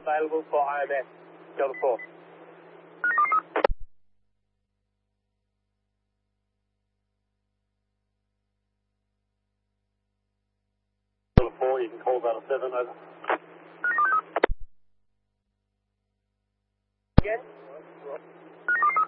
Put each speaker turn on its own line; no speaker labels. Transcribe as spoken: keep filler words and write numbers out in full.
available for I M S. Delta four. Delta four, you can call Delta seven, over.